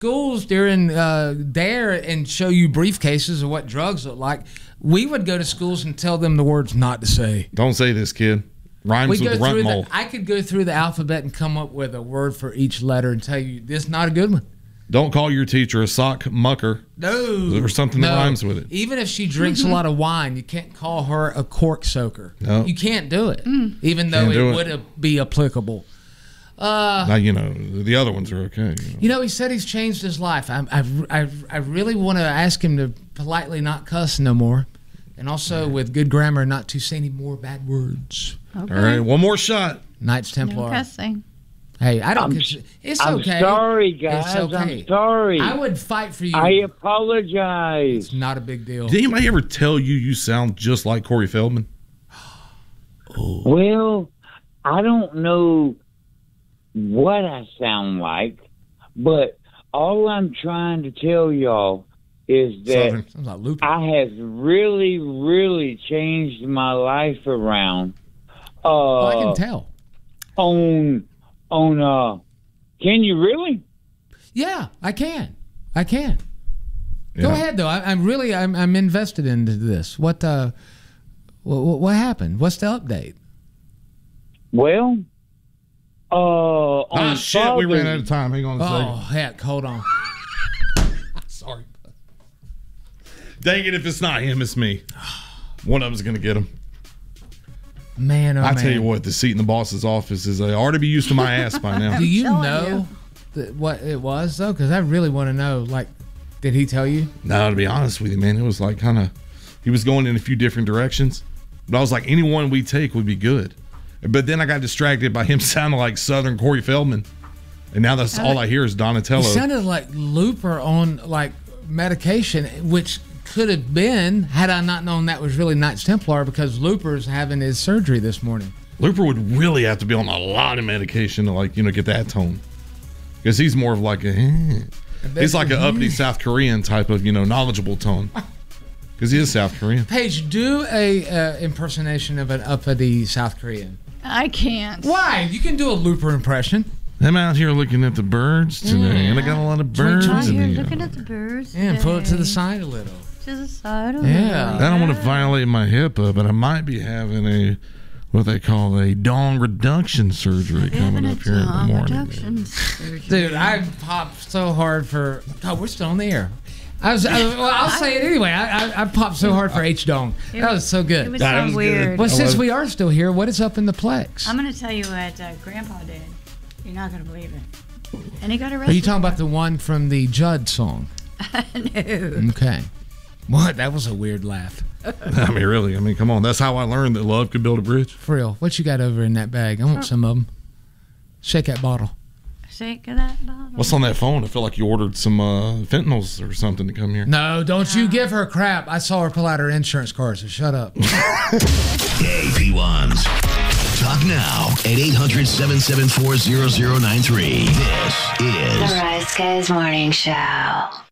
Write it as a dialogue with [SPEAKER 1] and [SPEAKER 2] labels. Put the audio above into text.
[SPEAKER 1] schools during DARE and show you briefcases of what drugs look like. We would go to schools and tell them the words not to say.
[SPEAKER 2] Don't say this, kid. Rhymes with runt mole.
[SPEAKER 1] I could go through the alphabet and come up with a word for each letter and tell you this is not a good one.
[SPEAKER 2] Don't call your teacher a sock mucker.
[SPEAKER 1] No.
[SPEAKER 2] Or something that rhymes with it.
[SPEAKER 1] Even if she drinks a lot of wine, you can't call her a cork soaker.
[SPEAKER 2] No.
[SPEAKER 1] You can't do it, even though it would be applicable.
[SPEAKER 2] Now, the other ones are okay.
[SPEAKER 1] He said he's changed his life. I really want to ask him to politely not cuss no more. And also with good grammar, not to say any more bad words.
[SPEAKER 3] Okay.
[SPEAKER 2] All right, one more shot.
[SPEAKER 1] Knights Templar.
[SPEAKER 3] No cussing.
[SPEAKER 1] Hey, I don't. It's okay.
[SPEAKER 4] I'm sorry, guys.
[SPEAKER 1] It's okay.
[SPEAKER 4] I'm sorry.
[SPEAKER 1] I would fight for you.
[SPEAKER 4] I apologize.
[SPEAKER 1] It's not a big deal.
[SPEAKER 2] Did anybody ever tell you sound just like Corey Feldman?
[SPEAKER 4] Oh. Well, I don't know what I sound like, but all I'm trying to tell y'all is that I have really, really changed my life around.
[SPEAKER 1] I can tell.
[SPEAKER 4] Can you really?
[SPEAKER 1] Yeah, I can. Go ahead though. I'm invested into this. What happened? What's the update?
[SPEAKER 4] Well,
[SPEAKER 2] shit, we ran out of time. Hang on a second.
[SPEAKER 1] Oh heck, hold on.
[SPEAKER 2] Sorry. Dang it, if it's not him, it's me. One of them's gonna get him.
[SPEAKER 1] Man,
[SPEAKER 2] I tell you what, the seat in the boss's office is ought to be used to my ass by now.
[SPEAKER 1] Do you know what it was though? Because I really want to know. Like, did he tell you?
[SPEAKER 2] No, to be honest with you, man, it was like he was going in a few different directions. But I was like, any one we take would be good. But then I got distracted by him sounding like Southern Corey Feldman, and now that's all I hear is Donatello.
[SPEAKER 1] He sounded like Looper on like medication, which could have been had I not known that was really Knights Templar, because Looper's having his surgery this morning.
[SPEAKER 2] Looper would really have to be on a lot of medication to get that tone, because he's more of like he's like an uppity South Korean type of knowledgeable tone, because he is South Korean.
[SPEAKER 1] Paige, do a impersonation of an uppity South Korean.
[SPEAKER 3] I can't.
[SPEAKER 1] Why? You can do a Looper impression.
[SPEAKER 2] I'm out here looking at the birds today, and I got a lot of birds.
[SPEAKER 3] Looking at the birds.
[SPEAKER 1] Yeah, pull it to the side a little.
[SPEAKER 3] To the side of
[SPEAKER 1] yeah.
[SPEAKER 3] it.
[SPEAKER 2] I don't want to violate my HIPAA, but I might be having what they call a dong reduction surgery coming up here in the morning.
[SPEAKER 1] Dude, I popped so hard for. God, we're still on the air. I'll say it anyway. I popped so hard for H-Dong. That was so good.
[SPEAKER 3] It was so weird.
[SPEAKER 1] Well, since we are still here, what is up in the Plex?
[SPEAKER 3] I'm going to tell you what Grandpa did. You're not going to believe it. And he got arrested.
[SPEAKER 1] Are you talking about the one from the Judd song?
[SPEAKER 3] No.
[SPEAKER 1] Okay. What? That was a weird laugh.
[SPEAKER 2] I mean, really. I mean, come on. That's how I learned that love could build a bridge.
[SPEAKER 1] For real. What you got over in that bag? I want some of them. Shake that bottle.
[SPEAKER 3] Shake that bottle.
[SPEAKER 2] What's on that phone? I feel like you ordered some fentanyls or something to come here.
[SPEAKER 1] No, don't you give her crap. I saw her pull out her insurance card, so shut up.
[SPEAKER 5] Hey, P1s. Talk now at 800-774-0093. This is
[SPEAKER 6] The Rise Guys Morning Show.